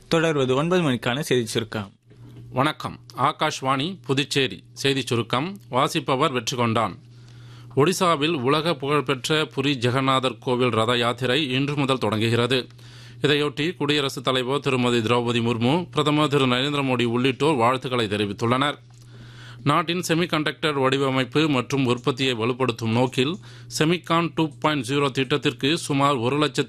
தொடர்வது 9 மணிக்கான செய்தி சுருக்கம். வணக்கம். ஆகாஷ்வாணி புதுச்சேரி செய்திச் சுருக்கம் வாசிப்பவர் வெற்றிகொண்டான். ஒடிசாவில் உலக புகழ்பெற்ற புரி ஜெகநாதர் கோவில் ரத யாத்திரை இன்று முதல் தொடங்குகிறது. இதையொட்டி குடியரசுத் தலைவர் திருமதி திரௌபதி முர்மு, பிரதமர் திரு நரேந்திர மோடி உள்ளிட்டோர் வாழ்த்துக்களை தெரிவித்துள்ளனர். நாட்டின் செமிகண்டக்டர் வடிவமைப்பு மற்றும் உற்பத்தியை வலுப்படுத்தும் நோக்கில் செமிகான் 2.0 திட்டத்திற்கு சுமார்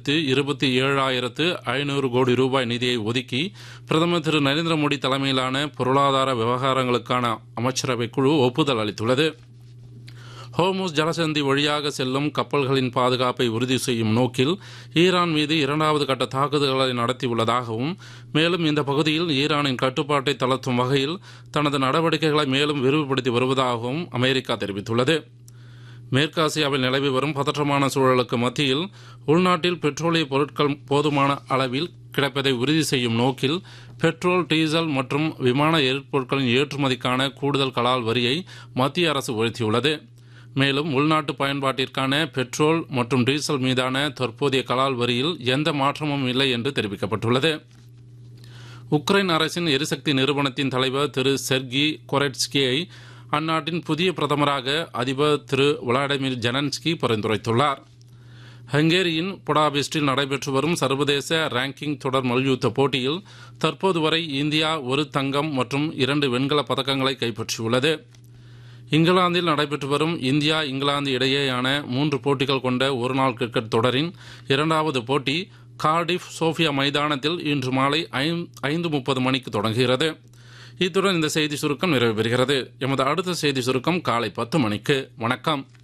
1,27,500 கோடி ரூபாய் நிதியை ஒதுக்கி பிரதமர் திரு நரேந்திர மோடி தலைமையிலான பொருளாதார விவகாரங்களுக்கான அமைச்சரவை குழு ஒப்புதல் அளித்துள்ளது. ஹோர்முஸ் ஜலசந்தி வழியாக செல்லும் கப்பல்களின் பாதுகாப்பை உறுதி செய்யும் நோக்கில் ஈரான் மீது 2வது கட்ட தாக்குதல்களை நடத்தியுள்ளதாகவும், மேலும் இந்த பகுதியில் ஈரானின் கட்டுப்பாட்டை தளர்த்தும் வகையில் தனது நடவடிக்கைகளை மேலும் விரிவுபடுத்தி வருவதாகவும் அமெரிக்கா தெரிவித்துள்ளது. மேற்காசியாவில் நிலவி வரும் பதற்றமான சூழலுக்கு மத்தியில் உள்நாட்டில் பெட்ரோலிய பொருட்கள் போதுமான அளவில் கிடைப்பதை உறுதி செய்யும் நோக்கில் பெட்ரோல், டீசல் மற்றும் விமான எரிபொருட்களின் ஏற்றுமதிக்கான கூடுதல் கலால் வரியை மத்திய அரசு உயர்த்தியுள்ளது. மேலும் உள்நாட்டு பயன்பாட்டிற்கான பெட்ரோல் மற்றும் டீசல் மீதான தற்போதைய கலால் வரியில் எந்த மாற்றமும் இல்லை என்று தெரிவிக்கப்பட்டுள்ளது. உக்ரைன் அரசின் எரிசக்தி நிறுவனத்தின் தலைவர் திரு செர்கி கொரெட்ஸ்கியை அந்நாட்டின் புதிய பிரதமராக அதிபர் திரு விளாடிமிர் ஜெலன்ஸ்கி பரிந்துரைத்துள்ளார். ஹங்கேரியின் புடாபெஸ்டில் நடைபெற்று வரும் சர்வதேச ரேங்கிங் தொடர் மல்யுத்த போட்டியில் தற்போது வரை இந்தியா 1 தங்கம் மற்றும் 2 வெண்கல பதக்கங்களை கைப்பற்றியுள்ளது. இங்கிலாந்தில் நடைபெற்று வரும் இந்தியா இங்கிலாந்து இடையேயான 3 போட்டிகள் கொண்ட ஒருநாள் கிரிக்கெட் தொடரின் 2வது போட்டி கார்டிஃப் சோஃபியா மைதானத்தில் இன்று மாலை 5:30 மணிக்கு தொடங்குகிறது. இத்துடன் இந்த செய்தி சுருக்கம் நிறைவு பெறுகிறது. எமது அடுத்த செய்தி சுருக்கம் காலை 10 மணிக்கு. வணக்கம்.